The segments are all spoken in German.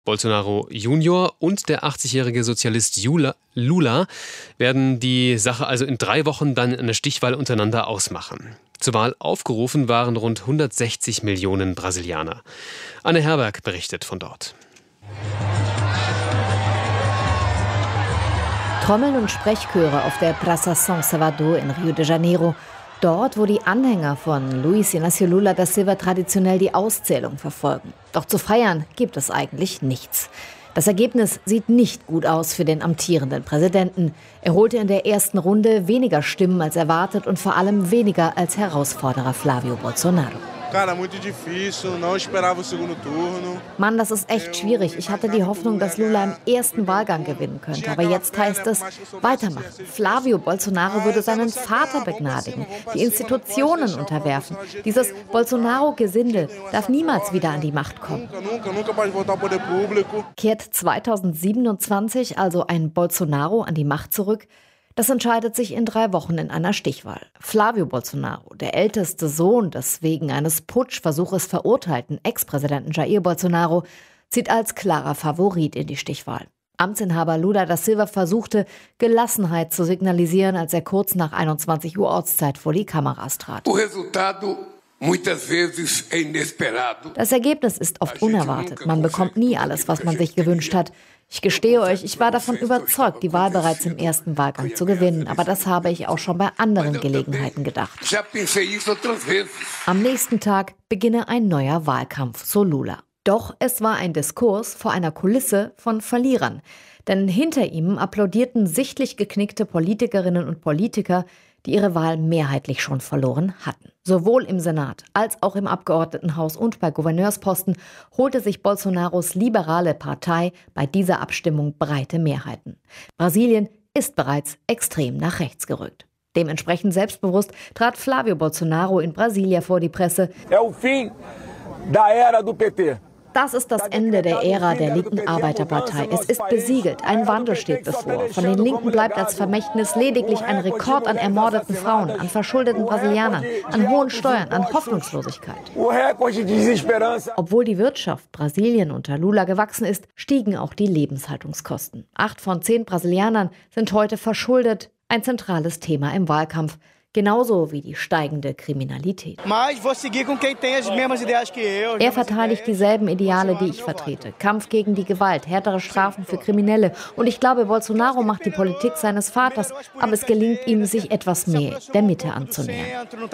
Bolsonaro Junior und der 80-jährige Sozialist Lula werden die Sache also in 3 Wochen dann in einer Stichwahl untereinander ausmachen. Zur Wahl aufgerufen waren rund 160 Millionen Brasilianer. Anne Herberg berichtet von dort. Trommeln und Sprechchöre auf der Praça São Salvador in Rio de Janeiro. Dort, wo die Anhänger von Luiz Inácio Lula da Silva traditionell die Auszählung verfolgen. Doch zu feiern gibt es eigentlich nichts. Das Ergebnis sieht nicht gut aus für den amtierenden Präsidenten. Er holte in der ersten Runde weniger Stimmen als erwartet und vor allem weniger als Herausforderer Flavio Bolsonaro. Mann, das ist echt schwierig. Ich hatte die Hoffnung, dass Lula im ersten Wahlgang gewinnen könnte. Aber jetzt heißt es, weitermachen. Flavio Bolsonaro würde seinen Vater begnadigen, die Institutionen unterwerfen. Dieses Bolsonaro-Gesindel darf niemals wieder an die Macht kommen. Kehrt 2027 also ein Bolsonaro an die Macht zurück? Das entscheidet sich in 3 Wochen in einer Stichwahl. Flavio Bolsonaro, der älteste Sohn des wegen eines Putschversuches verurteilten Ex-Präsidenten Jair Bolsonaro, zieht als klarer Favorit in die Stichwahl. Amtsinhaber Lula da Silva versuchte, Gelassenheit zu signalisieren, als er kurz nach 21 Uhr Ortszeit vor die Kameras trat. Das Ergebnis ist oft unerwartet. Man bekommt nie alles, was man sich gewünscht hat. Ich gestehe euch, ich war davon überzeugt, die Wahl bereits im ersten Wahlgang zu gewinnen. Aber das habe ich auch schon bei anderen Gelegenheiten gedacht. Am nächsten Tag beginne ein neuer Wahlkampf, so Lula. Doch es war ein Diskurs vor einer Kulisse von Verlierern. Denn hinter ihm applaudierten sichtlich geknickte Politikerinnen und Politiker, die ihre Wahl mehrheitlich schon verloren hatten. Sowohl im Senat als auch im Abgeordnetenhaus und bei Gouverneursposten holte sich Bolsonaros liberale Partei bei dieser Abstimmung breite Mehrheiten. Brasilien ist bereits extrem nach rechts gerückt. Dementsprechend selbstbewusst trat Flavio Bolsonaro in Brasilia vor die Presse. Das ist das Ende der Ära der linken Arbeiterpartei. Es ist besiegelt. Ein Wandel steht bevor. Von den Linken bleibt als Vermächtnis lediglich ein Rekord an ermordeten Frauen, an verschuldeten Brasilianern, an hohen Steuern, an Hoffnungslosigkeit. Obwohl die Wirtschaft Brasilien unter Lula gewachsen ist, stiegen auch die Lebenshaltungskosten. 8 von 10 Brasilianern sind heute verschuldet. Ein zentrales Thema im Wahlkampf. Genauso wie die steigende Kriminalität. Er verteidigt dieselben Ideale, die ich vertrete. Kampf gegen die Gewalt, härtere Strafen für Kriminelle. Und ich glaube, Bolsonaro macht die Politik seines Vaters, aber es gelingt ihm, sich etwas mehr der Mitte anzunähern.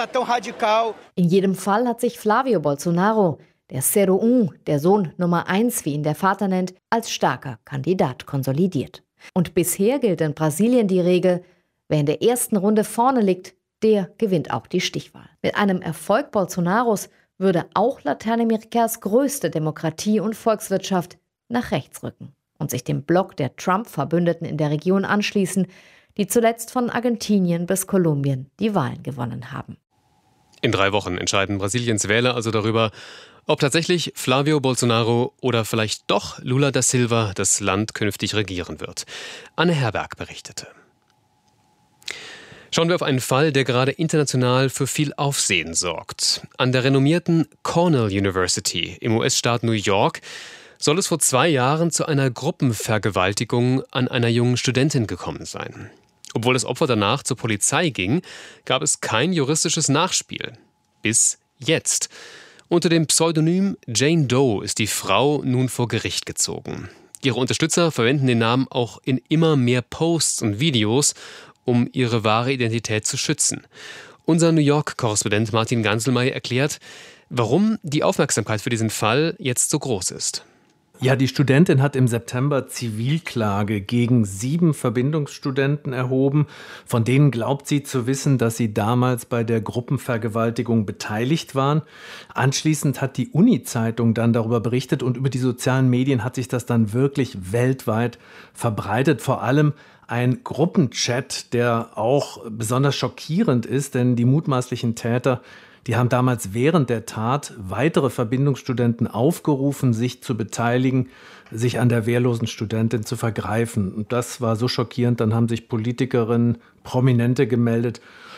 In jedem Fall hat sich Flavio Bolsonaro, der 01, der Sohn Nummer 1, wie ihn der Vater nennt, als starker Kandidat konsolidiert. Und bisher gilt in Brasilien die Regel, wer in der ersten Runde vorne liegt, der gewinnt auch die Stichwahl. Mit einem Erfolg Bolsonaros würde auch Lateinamerikas größte Demokratie und Volkswirtschaft nach rechts rücken und sich dem Block der Trump-Verbündeten in der Region anschließen, die zuletzt von Argentinien bis Kolumbien die Wahlen gewonnen haben. In 3 Wochen entscheiden Brasiliens Wähler also darüber, ob tatsächlich Flavio Bolsonaro oder vielleicht doch Lula da Silva das Land künftig regieren wird. Anne Herberg berichtete. Schauen wir auf einen Fall, der gerade international für viel Aufsehen sorgt. An der renommierten Cornell University im US-Staat New York soll es vor 2 Jahren zu einer Gruppenvergewaltigung an einer jungen Studentin gekommen sein. Obwohl das Opfer danach zur Polizei ging, gab es kein juristisches Nachspiel. Bis jetzt. Unter dem Pseudonym Jane Doe ist die Frau nun vor Gericht gezogen. Ihre Unterstützer verwenden den Namen auch in immer mehr Posts und Videos, um ihre wahre Identität zu schützen. Unser New York-Korrespondent Martin Ganselmeier erklärt, warum die Aufmerksamkeit für diesen Fall jetzt so groß ist. Ja, die Studentin hat im September Zivilklage gegen 7 Verbindungsstudenten erhoben. Von denen glaubt sie zu wissen, dass sie damals bei der Gruppenvergewaltigung beteiligt waren. Anschließend hat die Uni-Zeitung dann darüber berichtet und über die sozialen Medien hat sich das dann wirklich weltweit verbreitet. Vor allem ein Gruppenchat, der auch besonders schockierend ist, denn die mutmaßlichen Täter, die haben damals während der Tat weitere Verbindungsstudenten aufgerufen, sich zu beteiligen, sich an der wehrlosen Studentin zu vergreifen. Und das war so schockierend, dann haben sich Politikerinnen, Prominente gemeldet.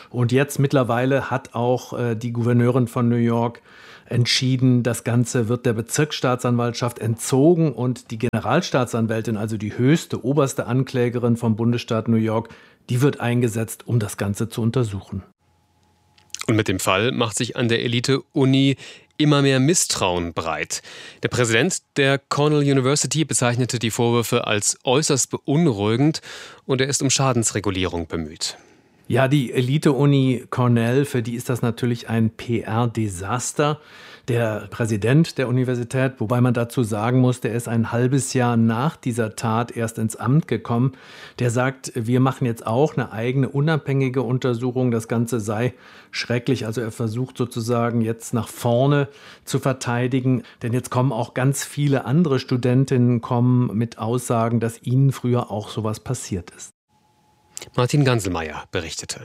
Und jetzt mittlerweile hat auch die Gouverneurin von New York entschieden, das Ganze wird der Bezirksstaatsanwaltschaft entzogen und die Generalstaatsanwältin, also die höchste, oberste Anklägerin vom Bundesstaat New York, die wird eingesetzt, um das Ganze zu untersuchen. Und mit dem Fall macht sich an der Elite-Uni immer mehr Misstrauen breit. Der Präsident der Cornell University bezeichnete die Vorwürfe als äußerst beunruhigend und er ist um Schadensregulierung bemüht. Ja, die Elite-Uni Cornell, für die ist das natürlich ein PR-Desaster. Der Präsident der Universität, wobei man dazu sagen muss, der ist ein halbes Jahr nach dieser Tat erst ins Amt gekommen, der sagt, wir machen jetzt auch eine eigene unabhängige Untersuchung, das Ganze sei schrecklich. Also er versucht sozusagen jetzt nach vorne zu verteidigen, denn jetzt kommen auch ganz viele andere Studentinnen mit Aussagen, dass ihnen früher auch sowas passiert ist. Martin Ganselmeier berichtete.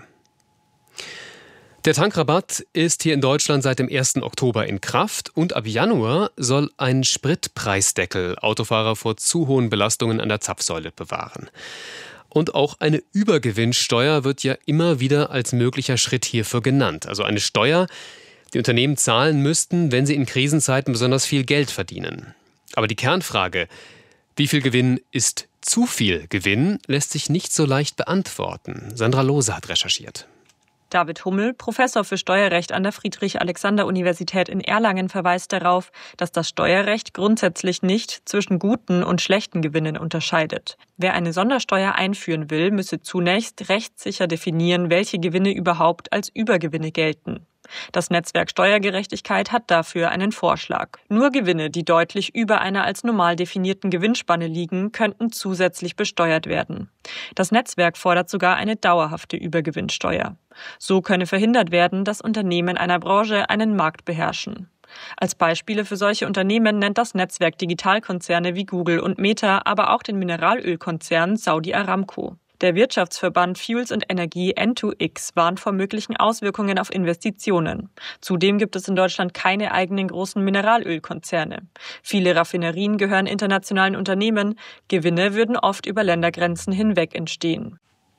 Der Tankrabatt ist hier in Deutschland seit dem 1. Oktober in Kraft und ab Januar soll ein Spritpreisdeckel Autofahrer vor zu hohen Belastungen an der Zapfsäule bewahren. Und auch eine Übergewinnsteuer wird ja immer wieder als möglicher Schritt hierfür genannt. Also eine Steuer, die Unternehmen zahlen müssten, wenn sie in Krisenzeiten besonders viel Geld verdienen. Aber die Kernfrage, wie viel Gewinn ist zu viel Gewinn, lässt sich nicht so leicht beantworten. Sandra Lohse hat recherchiert. David Hummel, Professor für Steuerrecht an der Friedrich-Alexander-Universität in Erlangen, verweist darauf, dass das Steuerrecht grundsätzlich nicht zwischen guten und schlechten Gewinnen unterscheidet. Wer eine Sondersteuer einführen will, müsse zunächst rechtssicher definieren, welche Gewinne überhaupt als Übergewinne gelten. Das Netzwerk Steuergerechtigkeit hat dafür einen Vorschlag. Nur Gewinne, die deutlich über einer als normal definierten Gewinnspanne liegen, könnten zusätzlich besteuert werden. Das Netzwerk fordert sogar eine dauerhafte Übergewinnsteuer. So könne verhindert werden, dass Unternehmen einer Branche einen Markt beherrschen. Als Beispiele für solche Unternehmen nennt das Netzwerk Digitalkonzerne wie Google und Meta, aber auch den Mineralölkonzern Saudi Aramco. Der Wirtschaftsverband Fuels und Energie N2X warnt vor möglichen Auswirkungen auf Investitionen. Zudem gibt es in Deutschland keine eigenen großen Mineralölkonzerne. Viele Raffinerien gehören internationalen Unternehmen. Gewinne würden oft über Ländergrenzen hinweg entstehen.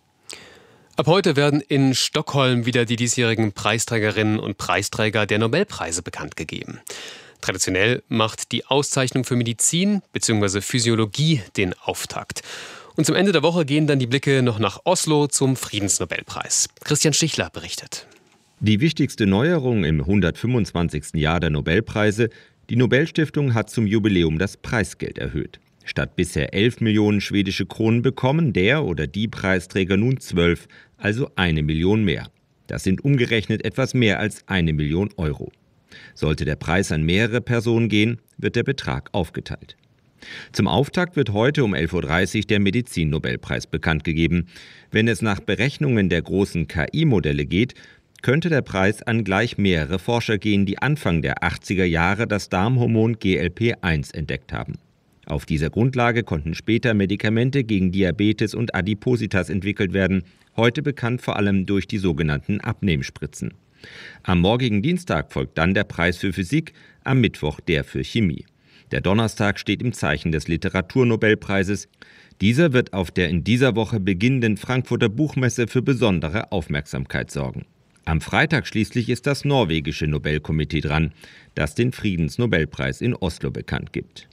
Ab heute werden in Stockholm wieder die diesjährigen Preisträgerinnen und Preisträger der Nobelpreise bekannt gegeben. Traditionell macht die Auszeichnung für Medizin bzw. Physiologie den Auftakt. Und zum Ende der Woche gehen dann die Blicke noch nach Oslo zum Friedensnobelpreis. Christian Stichler berichtet. Die wichtigste Neuerung im 125. Jahr der Nobelpreise: die Nobelstiftung hat zum Jubiläum das Preisgeld erhöht. Statt bisher 11 Millionen schwedische Kronen bekommen der oder die Preisträger nun 12, also 1 Million mehr. Das sind umgerechnet etwas mehr als 1 Million Euro. Sollte der Preis an mehrere Personen gehen, wird der Betrag aufgeteilt. Zum Auftakt wird heute um 11.30 Uhr der Medizin-Nobelpreis bekannt gegeben. Wenn es nach Berechnungen der großen KI-Modelle geht, könnte der Preis an gleich mehrere Forscher gehen, die Anfang der 80er Jahre das Darmhormon GLP-1 entdeckt haben. Auf dieser Grundlage konnten später Medikamente gegen Diabetes und Adipositas entwickelt werden, heute bekannt vor allem durch die sogenannten Abnehmspritzen. Am morgigen Dienstag folgt dann der Preis für Physik, am Mittwoch der für Chemie. Der Donnerstag steht im Zeichen des Literaturnobelpreises. Dieser wird auf der in dieser Woche beginnenden Frankfurter Buchmesse für besondere Aufmerksamkeit sorgen. Am Freitag schließlich ist das norwegische Nobelkomitee dran, das den Friedensnobelpreis in Oslo bekannt gibt.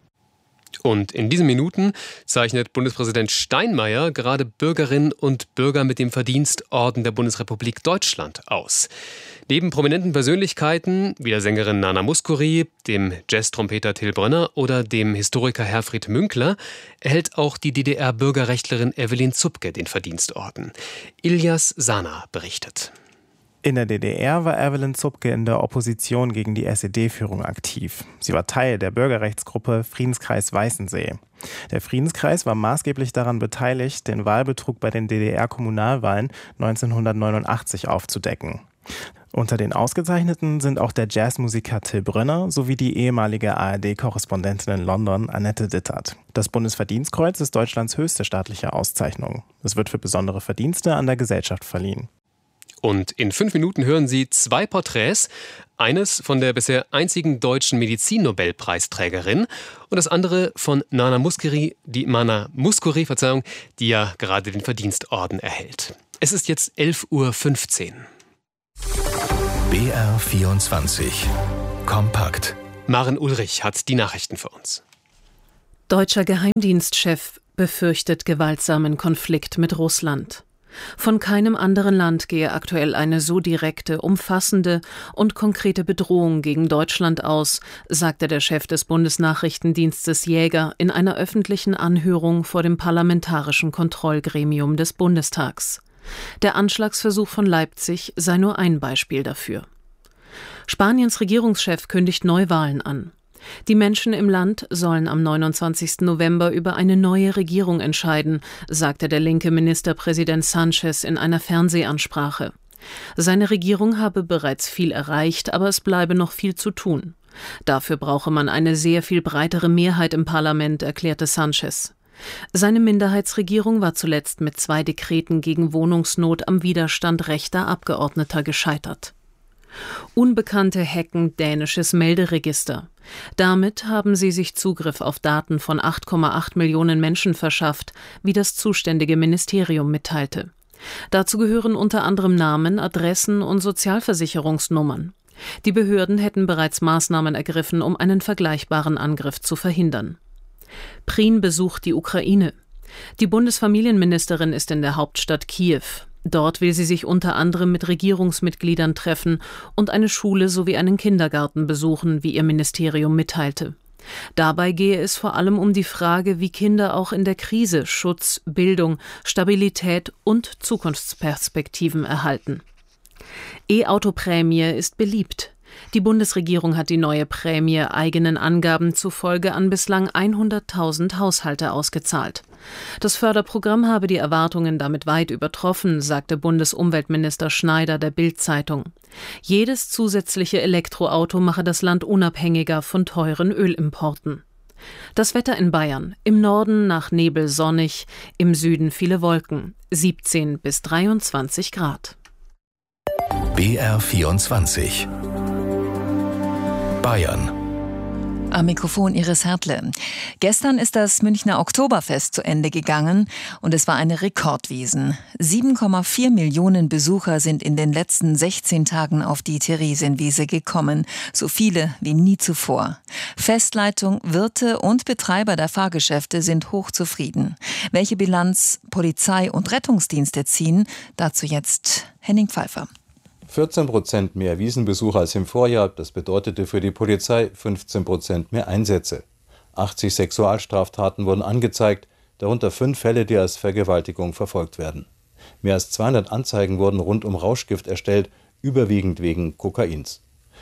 Und in diesen Minuten zeichnet Bundespräsident Steinmeier gerade Bürgerinnen und Bürger mit dem Verdienstorden der Bundesrepublik Deutschland aus. Neben prominenten Persönlichkeiten wie der Sängerin Nana Mouskouri, dem Jazz-Trompeter Till Brönner oder dem Historiker Herfried Münkler erhält auch die DDR-Bürgerrechtlerin Evelyn Zupke den Verdienstorden. Ilyas Sana berichtet. In der DDR war Evelyn Zupke in der Opposition gegen die SED-Führung aktiv. Sie war Teil der Bürgerrechtsgruppe Friedenskreis Weißensee. Der Friedenskreis war maßgeblich daran beteiligt, den Wahlbetrug bei den DDR-Kommunalwahlen 1989 aufzudecken. Unter den Ausgezeichneten sind auch der Jazzmusiker Till Brönner sowie die ehemalige ARD-Korrespondentin in London Annette Dittert. Das Bundesverdienstkreuz ist Deutschlands höchste staatliche Auszeichnung. Es wird für besondere Verdienste an der Gesellschaft verliehen. Und in 5 Minuten hören Sie 2 Porträts. Eines von der bisher einzigen deutschen Medizin-Nobelpreisträgerin und das andere von Nana Mouskouri, die ja gerade den Verdienstorden erhält. Es ist jetzt 11.15 Uhr. BR24 Kompakt. Maren Ulrich hat die Nachrichten für uns. Deutscher Geheimdienstchef befürchtet gewaltsamen Konflikt mit Russland. Von keinem anderen Land gehe aktuell eine so direkte, umfassende und konkrete Bedrohung gegen Deutschland aus, sagte der Chef des Bundesnachrichtendienstes Jäger in einer öffentlichen Anhörung vor dem Parlamentarischen Kontrollgremium des Bundestags. Der Anschlagsversuch von Leipzig sei nur ein Beispiel dafür. Spaniens Regierungschef kündigt Neuwahlen an. Die Menschen im Land sollen am 29. November über eine neue Regierung entscheiden, sagte der linke Ministerpräsident Sánchez in einer Fernsehansprache. Seine Regierung habe bereits viel erreicht, aber es bleibe noch viel zu tun. Dafür brauche man eine sehr viel breitere Mehrheit im Parlament, erklärte Sánchez. Seine Minderheitsregierung war zuletzt mit 2 Dekreten gegen Wohnungsnot am Widerstand rechter Abgeordneter gescheitert. Unbekannte hacken dänisches Melderegister. Damit haben sie sich Zugriff auf Daten von 8,8 Millionen Menschen verschafft, wie das zuständige Ministerium mitteilte. Dazu gehören unter anderem Namen, Adressen und Sozialversicherungsnummern. Die Behörden hätten bereits Maßnahmen ergriffen, um einen vergleichbaren Angriff zu verhindern. Prien besucht die Ukraine. Die Bundesfamilienministerin ist in der Hauptstadt Kiew. Dort will sie sich unter anderem mit Regierungsmitgliedern treffen und eine Schule sowie einen Kindergarten besuchen, wie ihr Ministerium mitteilte. Dabei gehe es vor allem um die Frage, wie Kinder auch in der Krise Schutz, Bildung, Stabilität und Zukunftsperspektiven erhalten. E-Auto-Prämie ist beliebt. Die Bundesregierung hat die neue Prämie eigenen Angaben zufolge an bislang 100.000 Haushalte ausgezahlt. Das Förderprogramm habe die Erwartungen damit weit übertroffen, sagte Bundesumweltminister Schneider der Bild-Zeitung. Jedes zusätzliche Elektroauto mache das Land unabhängiger von teuren Ölimporten. Das Wetter in Bayern: im Norden nach Nebel sonnig, im Süden viele Wolken, 17 bis 23 Grad. BR24 Bayern. Am Mikrofon Iris Hertle. Gestern ist das Münchner Oktoberfest zu Ende gegangen und es war eine Rekordwiesn. 7,4 Millionen Besucher sind in den letzten 16 Tagen auf die Theresienwiese gekommen. So viele wie nie zuvor. Festleitung, Wirte und Betreiber der Fahrgeschäfte sind hochzufrieden. Welche Bilanz Polizei und Rettungsdienste ziehen, dazu jetzt Henning Pfeiffer. 14% mehr Wiesenbesucher als im Vorjahr, das bedeutete für die Polizei 15% mehr Einsätze. 80 Sexualstraftaten wurden angezeigt, darunter 5 Fälle, die als Vergewaltigung verfolgt werden. Mehr als 200 Anzeigen wurden rund um Rauschgift erstellt, überwiegend wegen Kokains.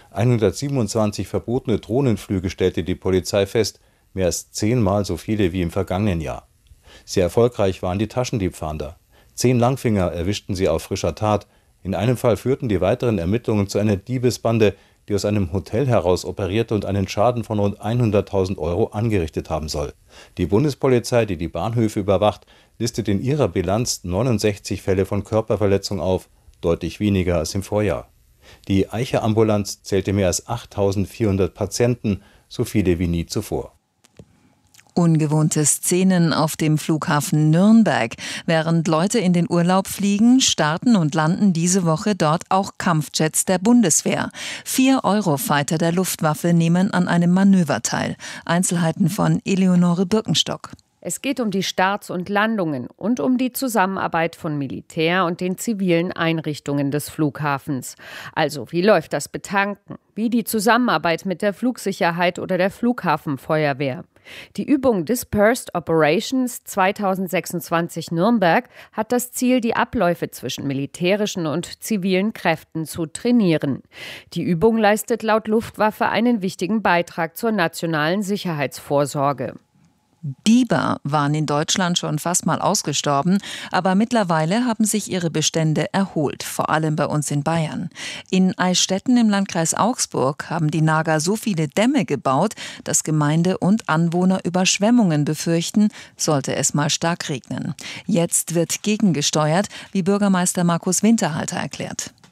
127 verbotene Drohnenflüge stellte die Polizei fest, mehr als 10-mal so viele wie im vergangenen Jahr. Sehr erfolgreich waren die Taschendiebfahnder. 10 Langfinger erwischten sie auf frischer Tat. In einem Fall führten die weiteren Ermittlungen zu einer Diebesbande, die aus einem Hotel heraus operierte und einen Schaden von rund 100.000 € angerichtet haben soll. Die Bundespolizei, die die Bahnhöfe überwacht, listet in ihrer Bilanz 69 Fälle von Körperverletzung auf, deutlich weniger als im Vorjahr. Die Eiche-Ambulanz zählte mehr als 8.400 Patienten, so viele wie nie zuvor. Ungewohnte Szenen auf dem Flughafen Nürnberg. Während Leute in den Urlaub fliegen, starten und landen diese Woche dort auch Kampfjets der Bundeswehr. 4 Eurofighter der Luftwaffe nehmen an einem Manöver teil. Einzelheiten von Eleonore Birkenstock. Es geht um die Starts und Landungen und um die Zusammenarbeit von Militär und den zivilen Einrichtungen des Flughafens. Also, wie läuft das Betanken? Wie die Zusammenarbeit mit der Flugsicherheit oder der Flughafenfeuerwehr? Die Übung Dispersed Operations 2026 Nürnberg hat das Ziel, die Abläufe zwischen militärischen und zivilen Kräften zu trainieren. Die Übung leistet laut Luftwaffe einen wichtigen Beitrag zur nationalen Sicherheitsvorsorge. Biber waren in Deutschland schon fast mal ausgestorben, aber mittlerweile haben sich ihre Bestände erholt, vor allem bei uns in Bayern. In Eichstätten im Landkreis Augsburg haben die Nager so viele Dämme gebaut, dass Gemeinde und Anwohner Überschwemmungen befürchten, sollte es mal stark regnen. Jetzt wird gegengesteuert, wie Bürgermeister Markus Winterhalter erklärt.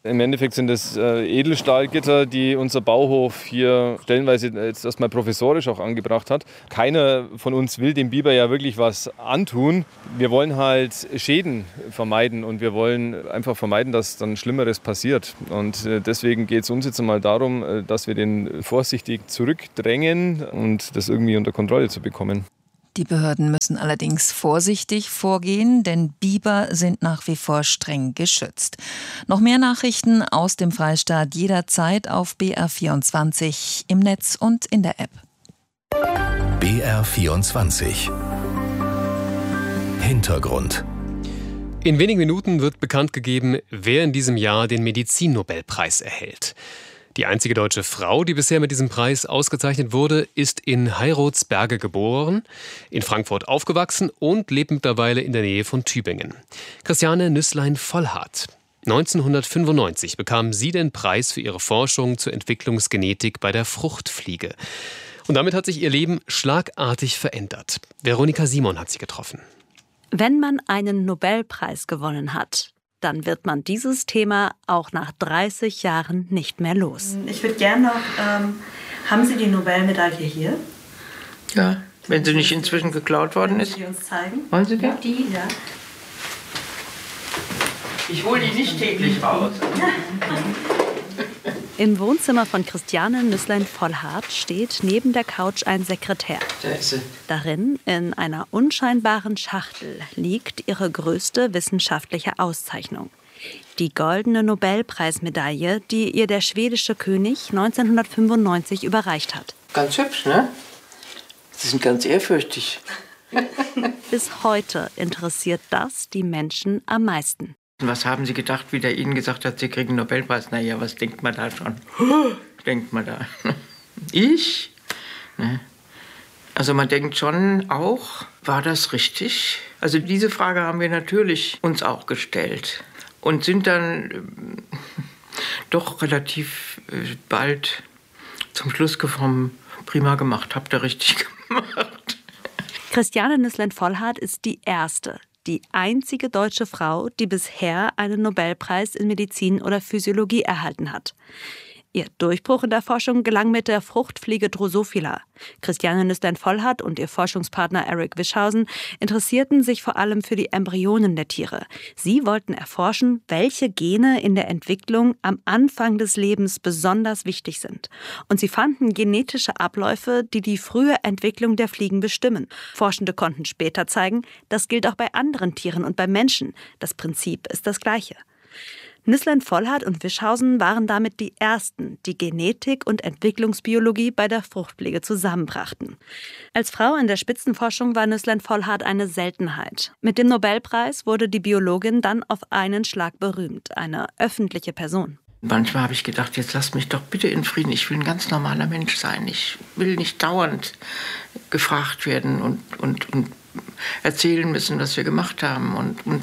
Im Endeffekt sind es Edelstahlgitter, die unser Bauhof hier stellenweise jetzt erstmal provisorisch auch angebracht hat. Keiner von uns will dem Biber ja wirklich was antun. Wir wollen halt Schäden vermeiden und wir wollen einfach vermeiden, dass dann Schlimmeres passiert. Und deswegen geht es uns jetzt einmal darum, dass wir den vorsichtig zurückdrängen und das irgendwie unter Kontrolle zu bekommen. Die Behörden müssen allerdings vorsichtig vorgehen, denn Biber sind nach wie vor streng geschützt. Noch mehr Nachrichten aus dem Freistaat jederzeit auf BR24 im Netz und in der App. BR24 Hintergrund. In wenigen Minuten wird bekannt gegeben, wer in diesem Jahr den Medizinnobelpreis erhält. Die einzige deutsche Frau, die bisher mit diesem Preis ausgezeichnet wurde, ist in Heirotsberge geboren, in Frankfurt aufgewachsen und lebt mittlerweile in der Nähe von Tübingen. Christiane Nüsslein-Vollhardt. 1995 bekam sie den Preis für ihre Forschung zur Entwicklungsgenetik bei der Fruchtfliege. Und damit hat sich ihr Leben schlagartig verändert. Veronika Simon hat sie getroffen. Wenn man einen Nobelpreis gewonnen hat, dann wird man dieses Thema auch nach 30 Jahren nicht mehr los. Ich würde gerne noch, haben Sie die Nobelmedaille hier? Ja, wenn sie nicht inzwischen geklaut worden ist. Können Sie uns zeigen? Wollen Sie das? Die, ja. Ich hole die nicht täglich raus. Im Wohnzimmer von Christiane Nüsslein-Vollhardt steht neben der Couch ein Sekretär. Da ist sie. Darin, in einer unscheinbaren Schachtel, liegt ihre größte wissenschaftliche Auszeichnung. Die goldene Nobelpreismedaille, die ihr der schwedische König 1995 überreicht hat. Ganz hübsch, ne? Sie sind ganz ehrfürchtig. Bis heute interessiert das die Menschen am meisten. Was haben Sie gedacht, wie der Ihnen gesagt hat, Sie kriegen einen Nobelpreis? Naja, was denkt man da schon? Denkt man da? Ich? Ne? Also man denkt schon auch, war das richtig? Also diese Frage haben wir natürlich uns auch gestellt und sind dann doch relativ bald zum Schluss gekommen, prima gemacht, habt ihr richtig gemacht. Christiane Nüsslein-Vollhardt ist die einzige deutsche Frau, die bisher einen Nobelpreis in Medizin oder Physiologie erhalten hat. Ihr Durchbruch in der Forschung gelang mit der Fruchtfliege Drosophila. Christiane Nüsslein-Vollhardt und ihr Forschungspartner Eric Wischhausen interessierten sich vor allem für die Embryonen der Tiere. Sie wollten erforschen, welche Gene in der Entwicklung am Anfang des Lebens besonders wichtig sind. Und sie fanden genetische Abläufe, die die frühe Entwicklung der Fliegen bestimmen. Forschende konnten später zeigen, das gilt auch bei anderen Tieren und bei Menschen. Das Prinzip ist das gleiche. Nüsslein-Vollhardt und Wischhausen waren damit die Ersten, die Genetik und Entwicklungsbiologie bei der Fruchtfliege zusammenbrachten. Als Frau in der Spitzenforschung war Nüsslein-Vollhardt eine Seltenheit. Mit dem Nobelpreis wurde die Biologin dann auf einen Schlag berühmt, eine öffentliche Person. Manchmal habe ich gedacht, jetzt lasst mich doch bitte in Frieden. Ich will ein ganz normaler Mensch sein. Ich will nicht dauernd gefragt werden und erzählen müssen, was wir gemacht haben. Und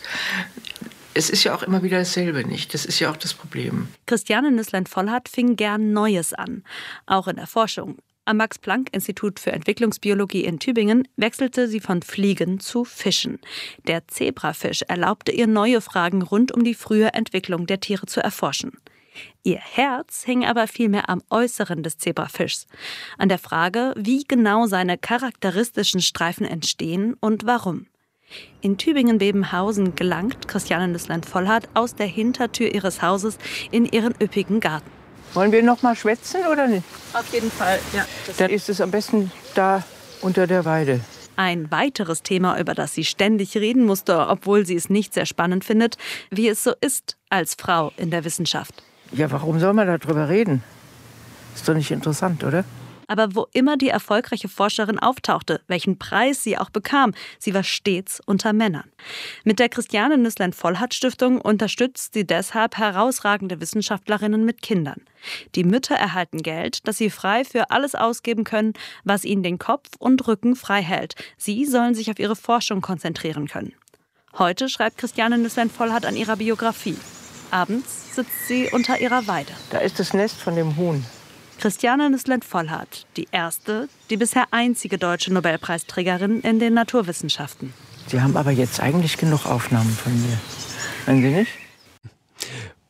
es ist ja auch immer wieder dasselbe, nicht? Das ist ja auch das Problem. Christiane Nüsslein-Vollhardt fing gern Neues an, auch in der Forschung. Am Max-Planck-Institut für Entwicklungsbiologie in Tübingen wechselte sie von Fliegen zu Fischen. Der Zebrafisch erlaubte ihr, neue Fragen rund um die frühe Entwicklung der Tiere zu erforschen. Ihr Herz hing aber vielmehr am Äußeren des Zebrafischs, an der Frage, wie genau seine charakteristischen Streifen entstehen und warum. In Tübingen-Bebenhausen gelangt Christiane Nüsslein-Vollhardt aus der Hintertür ihres Hauses in ihren üppigen Garten. Wollen wir noch mal schwätzen oder nicht? Auf jeden Fall, ja. Dann ist es am besten da unter der Weide. Ein weiteres Thema, über das sie ständig reden musste, obwohl sie es nicht sehr spannend findet, wie es so ist als Frau in der Wissenschaft. Ja, warum soll man darüber reden? Ist doch nicht interessant, oder? Aber wo immer die erfolgreiche Forscherin auftauchte, welchen Preis sie auch bekam, sie war stets unter Männern. Mit der Christiane Nüsslein-Vollhardt-Stiftung unterstützt sie deshalb herausragende Wissenschaftlerinnen mit Kindern. Die Mütter erhalten Geld, das sie frei für alles ausgeben können, was ihnen den Kopf und Rücken frei hält. Sie sollen sich auf ihre Forschung konzentrieren können. Heute schreibt Christiane Nüsslein-Vollhardt an ihrer Biografie. Abends sitzt sie unter ihrer Weide. Da ist das Nest von dem Huhn. Christiane Nüsslein-Vollhardt, die erste, die bisher einzige deutsche Nobelpreisträgerin in den Naturwissenschaften. Sie haben aber jetzt eigentlich genug Aufnahmen von mir. Meinen Sie nicht?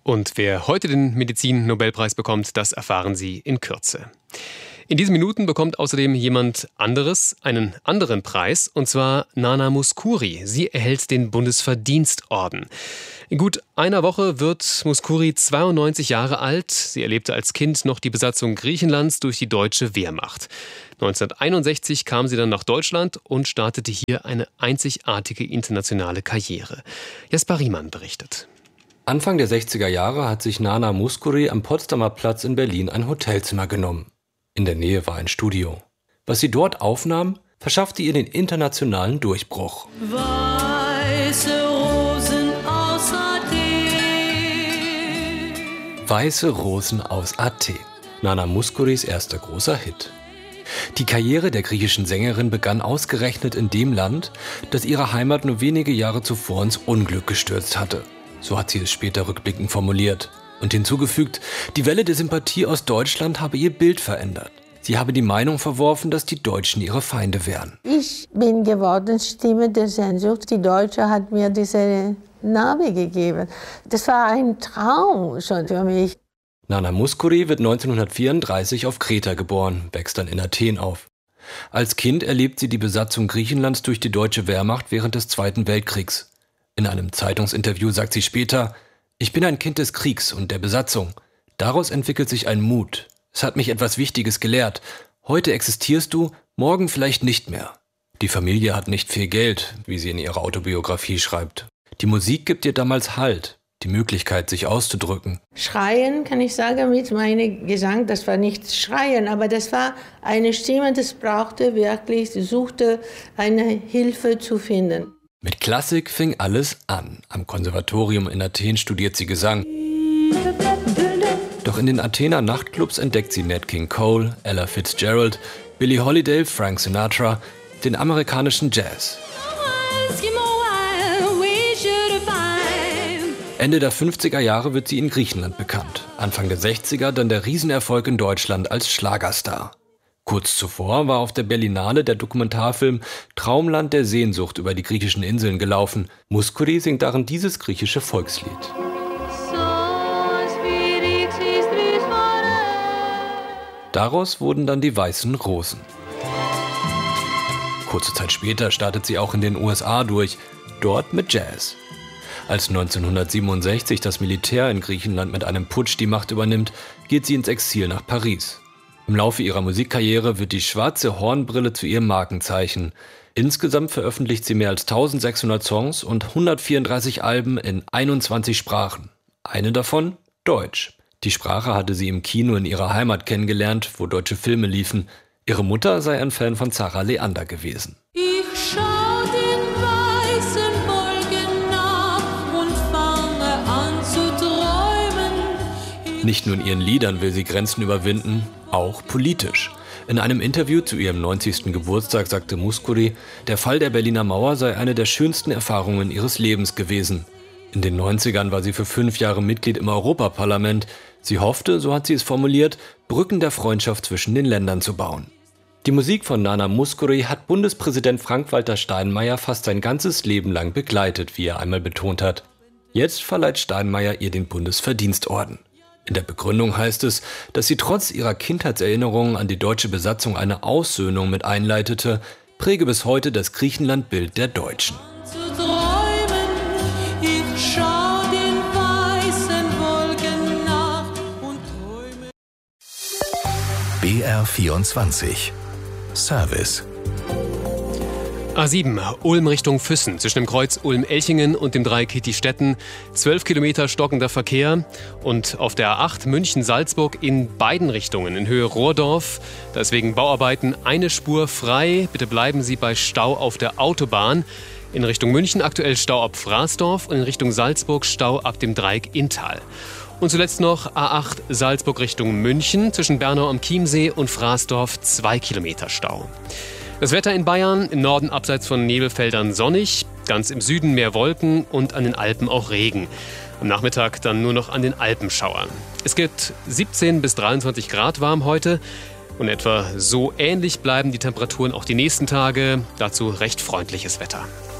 Und wer heute den Medizin-Nobelpreis bekommt, das erfahren Sie in Kürze. In diesen Minuten bekommt außerdem jemand anderes einen anderen Preis, und zwar Nana Mouskouri. Sie erhält den Bundesverdienstorden. In gut einer Woche wird Mouskouri 92 Jahre alt. Sie erlebte als Kind noch die Besatzung Griechenlands durch die deutsche Wehrmacht. 1961 kam sie dann nach Deutschland und startete hier eine einzigartige internationale Karriere. Jasper Riemann berichtet. Anfang der 60er Jahre hat sich Nana Mouskouri am Potsdamer Platz in Berlin ein Hotelzimmer genommen. In der Nähe war ein Studio. Was sie dort aufnahm, verschaffte ihr den internationalen Durchbruch. Weiße Rosen aus Athen. Weiße Rosen aus Athen. Nana Mouskouris erster großer Hit. Die Karriere der griechischen Sängerin begann ausgerechnet in dem Land, das ihre Heimat nur wenige Jahre zuvor ins Unglück gestürzt hatte. So hat sie es später rückblickend formuliert. Und hinzugefügt, die Welle der Sympathie aus Deutschland habe ihr Bild verändert. Sie habe die Meinung verworfen, dass die Deutschen ihre Feinde wären. Ich bin geworden Stimme der Sehnsucht. Die Deutsche hat mir diese Name gegeben. Das war ein Traum schon für mich. Nana Mouskouri wird 1934 auf Kreta geboren, wächst dann in Athen auf. Als Kind erlebt sie die Besatzung Griechenlands durch die deutsche Wehrmacht während des Zweiten Weltkriegs. In einem Zeitungsinterview sagt sie später: Ich bin ein Kind des Kriegs und der Besatzung. Daraus entwickelt sich ein Mut. Es hat mich etwas Wichtiges gelehrt. Heute existierst du, morgen vielleicht nicht mehr. Die Familie hat nicht viel Geld, wie sie in ihrer Autobiografie schreibt. Die Musik gibt ihr damals Halt, die Möglichkeit, sich auszudrücken. Schreien, kann ich sagen, mit meinem Gesang, das war nicht Schreien, aber das war eine Stimme, das brauchte wirklich, sie suchte eine Hilfe zu finden. Mit Klassik fing alles an. Am Konservatorium in Athen studiert sie Gesang. Doch in den Athener Nachtclubs entdeckt sie Nat King Cole, Ella Fitzgerald, Billie Holiday, Frank Sinatra, den amerikanischen Jazz. Ende der 50er Jahre wird sie in Griechenland bekannt. Anfang der 60er dann der Riesenerfolg in Deutschland als Schlagerstar. Kurz zuvor war auf der Berlinale der Dokumentarfilm Traumland der Sehnsucht über die griechischen Inseln gelaufen. Mouskouri singt darin dieses griechische Volkslied. Daraus wurden dann die Weißen Rosen. Kurze Zeit später startet sie auch in den USA durch, dort mit Jazz. Als 1967 das Militär in Griechenland mit einem Putsch die Macht übernimmt, geht sie ins Exil nach Paris. Im Laufe ihrer Musikkarriere wird die schwarze Hornbrille zu ihrem Markenzeichen. Insgesamt veröffentlicht sie mehr als 1600 Songs und 134 Alben in 21 Sprachen. Eine davon Deutsch. Die Sprache hatte sie im Kino in ihrer Heimat kennengelernt, wo deutsche Filme liefen. Ihre Mutter sei ein Fan von Sarah Leander gewesen. Ich schau den weißen Wolken nach und fange an zu träumen. Nicht nur in ihren Liedern will sie Grenzen überwinden, auch politisch. In einem Interview zu ihrem 90. Geburtstag sagte Mouskouri, der Fall der Berliner Mauer sei eine der schönsten Erfahrungen ihres Lebens gewesen. In den 90ern war sie für 5 Jahre Mitglied im Europaparlament. Sie hoffte, so hat sie es formuliert, Brücken der Freundschaft zwischen den Ländern zu bauen. Die Musik von Nana Mouskouri hat Bundespräsident Frank-Walter Steinmeier fast sein ganzes Leben lang begleitet, wie er einmal betont hat. Jetzt verleiht Steinmeier ihr den Bundesverdienstorden. In der Begründung heißt es, dass sie trotz ihrer Kindheitserinnerungen an die deutsche Besatzung eine Aussöhnung mit einleitete, präge bis heute das Griechenland-Bild der Deutschen. BR24 Service A7, Ulm Richtung Füssen, zwischen dem Kreuz Ulm-Elchingen und dem Dreieck Kitti-Stetten. 12 Kilometer stockender Verkehr. Und auf der A8 München-Salzburg in beiden Richtungen, in Höhe Rohrdorf. Da ist wegen Bauarbeiten eine Spur frei. Bitte bleiben Sie bei Stau auf der Autobahn. In Richtung München aktuell Stau ab Frasdorf und in Richtung Salzburg Stau ab dem Dreieck Inntal. Und zuletzt noch A8 Salzburg Richtung München, zwischen Bernau am Chiemsee und Frasdorf 2 Kilometer Stau. Das Wetter in Bayern, im Norden abseits von Nebelfeldern sonnig, ganz im Süden mehr Wolken und an den Alpen auch Regen. Am Nachmittag dann nur noch an den Alpen schauern. Es gibt 17 bis 23 Grad warm heute und etwa so ähnlich bleiben die Temperaturen auch die nächsten Tage. Dazu recht freundliches Wetter.